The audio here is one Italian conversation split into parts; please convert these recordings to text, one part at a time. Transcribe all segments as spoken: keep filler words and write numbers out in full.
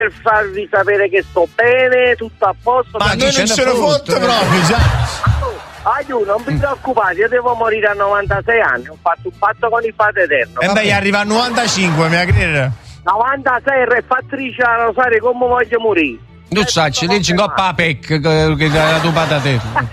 per farvi sapere che sto bene, tutto a posto. Ma noi non ce ne fotte proprio, già. Aiù, non vi preoccupate, io devo morire a novantasei anni, ho fatto un patto con il Padre Eterno. E beh, arriva a novantacinque, mi credere. novantasei, refattrice a Rosario, come voglio morire? Tu sai, ci leggi in coppa a P E C, che è la tua patata.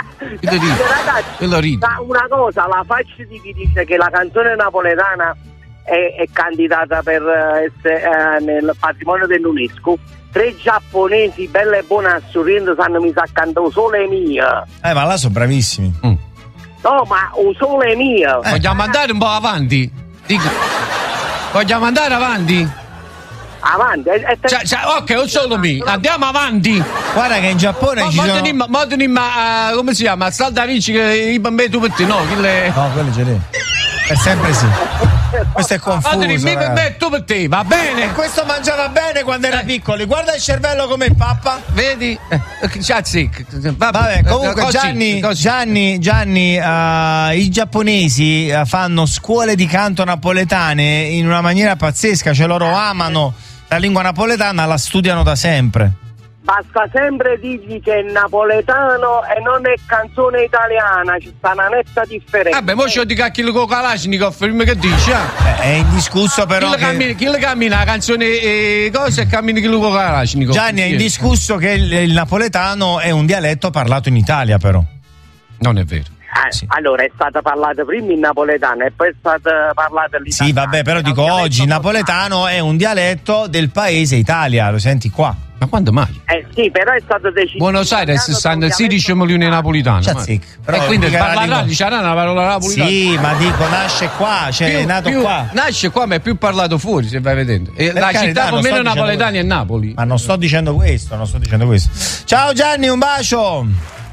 Ragazzi, una cosa, la faccia di chi dice che la canzone napoletana è, è candidata per essere eh, nel patrimonio dell'UNESCO. Tre giapponesi belle e buone a sorridere sanno mi sa cantare Sole mia. Eh, ma là sono bravissimi. Mm. No, ma un Sole mia. Eh. Vogliamo andare un po' avanti? Dico. Vogliamo andare avanti? Avanti, è, è cioè, cioè, ok, un solo mi, andiamo avanti. Guarda che in Giappone ma, ci sono ma, ma, ma, uh, come si chiama? Salta Vinci che i bambini tu per te, no? Quelle... No, quello ce l'è. È sempre sì. Questo è confuso. Mi per me, tu per te, va bene. E questo mangiava bene quando era eh. piccoli. Guarda il cervello come il pappa. Vedi? Vabbè, Vabbè, comunque così, Gianni, così. Gianni, Gianni, uh, i giapponesi uh, fanno scuole di canto napoletane in una maniera pazzesca, cioè loro amano la lingua napoletana, la studiano da sempre. Basta sempre dirgli che è napoletano e non è canzone italiana, ci sta una netta differenza. Vabbè, mo c'ho di cacchio con Kalashnikov, prima che dici? Eh, è indiscusso però chi che... cammina, chi le cammina la canzone e cosa e cammina chi lo con Kalashnikov. Gianni, è indiscusso che il, il napoletano è un dialetto parlato in Italia, però. Non è vero. Ah, sì. Allora è stata parlata prima in napoletano e poi è stata parlata l'italiano. Sì, vabbè, però dico oggi il napoletano è un dialetto del paese Italia, lo senti qua. Ma quando mai? Eh sì, però è stato deciso. Buenos Aires sessantasedici milioni napolitano. Sì, e quindi parlerà, dicerà una parola napolitana. Sì, ma dico nasce qua, cioè più, è nato più, qua. Nasce qua, ma è più parlato fuori, se vai vedendo. E la carità, città con meno napoletani è Napoli. Ma non sto dicendo questo, non sto dicendo questo. Ciao Gianni, un bacio.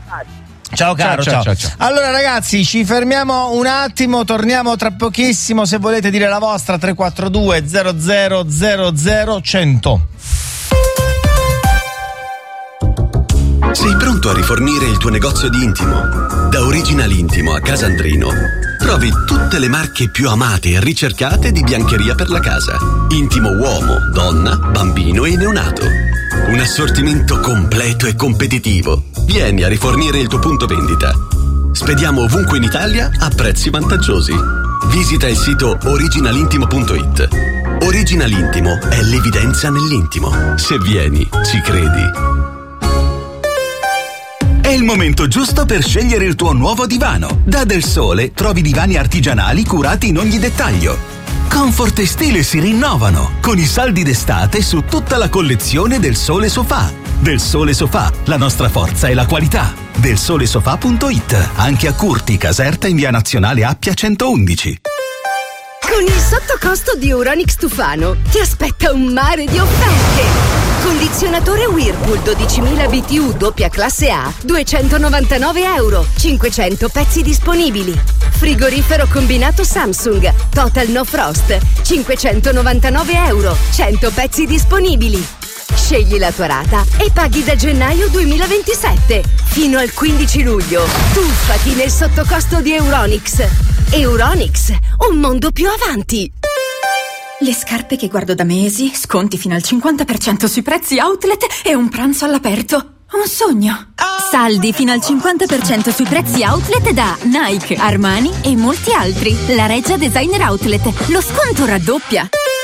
Ciao caro, ciao, ciao. ciao, ciao. Allora ragazzi, ci fermiamo un attimo, torniamo tra pochissimo. Se volete dire la vostra, tre quattro due zero zero zero zero cento. Sei pronto a rifornire il tuo negozio di intimo? Da Original Intimo a Casandrino trovi tutte le marche più amate e ricercate di biancheria per la casa. Intimo uomo, donna, bambino e neonato. Un assortimento completo e competitivo. Vieni a rifornire il tuo punto vendita. Spediamo ovunque in Italia a prezzi vantaggiosi. Visita il sito original intimo punto it. Original Intimo è l'evidenza nell'intimo. Se vieni, ci credi. È il momento giusto per scegliere il tuo nuovo divano. Da Del Sole trovi divani artigianali curati in ogni dettaglio. Comfort e stile si rinnovano con i saldi d'estate su tutta la collezione Del Sole Sofà. Del Sole Sofà, la nostra forza è la qualità. del sole sofà punto it, anche a Curti, Caserta in via Nazionale Appia centoundici. Con il sottocosto di Euronics Tufano ti aspetta un mare di offerte. Condizionatore Whirlpool dodicimila B T U doppia classe A, duecentonovantanove euro, cinquecento pezzi disponibili. Frigorifero combinato Samsung, Total No Frost, cinquecentonovantanove euro, cento pezzi disponibili. Scegli la tua rata e paghi da gennaio duemilaventisette. Fino al quindici luglio, tuffati nel sottocosto di Euronics. Euronics, un mondo più avanti. Le scarpe che guardo da mesi, sconti fino al cinquanta per cento sui prezzi outlet e un pranzo all'aperto. Un sogno. Saldi fino al cinquanta per cento sui prezzi outlet da Nike, Armani e molti altri. La Reggia Designer Outlet. Lo sconto raddoppia.